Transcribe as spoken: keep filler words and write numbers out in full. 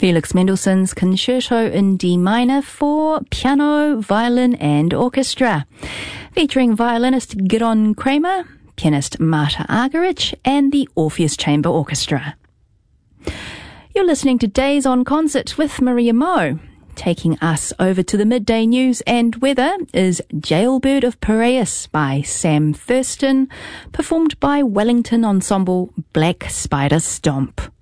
Felix Mendelssohn's Concerto in D minor for piano, violin and orchestra, featuring violinist Giron Kramer, pianist Marta Argerich and the Orpheus Chamber Orchestra. You're listening to Days on Concert with Maria Moe. Taking us over to the midday news and weather is Jailbird of Piraeus by Sam Thurston, performed by Wellington ensemble Black Spider Stomp.